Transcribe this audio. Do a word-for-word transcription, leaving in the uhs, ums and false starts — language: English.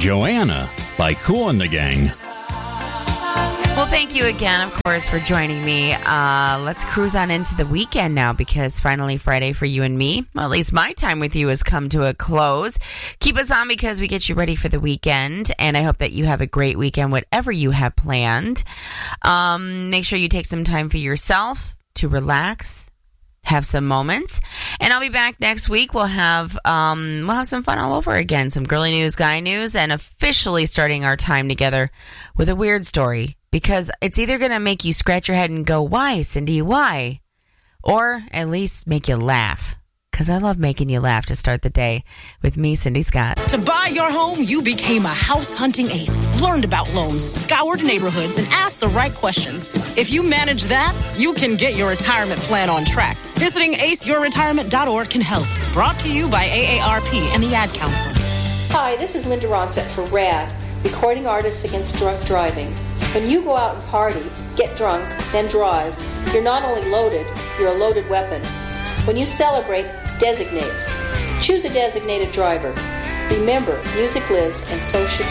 Joanna by Kool and the Gang. Well, thank you again, of course, for joining me. Uh, let's cruise on into the weekend now, because finally Friday for you and me, well, at least my time with you, has come to a close. Keep us on because we get you ready for the weekend, and I hope that you have a great weekend, whatever you have planned. Um, make sure you take some time for yourself to relax, have some moments, and I'll be back next week. We'll have um, we'll have some fun all over again, some girly news, guy news, and officially starting our time together with a weird story. Because it's either going to make you scratch your head and go, why, Cindy, why? Or at least make you laugh. Because I love making you laugh to start the day with me, Cindy Scott. To buy your home, you became a house hunting ace. Learned about loans, scoured neighborhoods, and asked the right questions. If you manage that, you can get your retirement plan on track. Visiting ace your retirement dot org can help. Brought to you by A A R P and the Ad Council. Hi, this is Linda Ronstadt for RAD, Recording Artists Against Drunk Driving. When you go out and party, get drunk, then drive, you're not only loaded, you're a loaded weapon. When you celebrate, designate. Choose a designated driver. Remember, music lives, and so should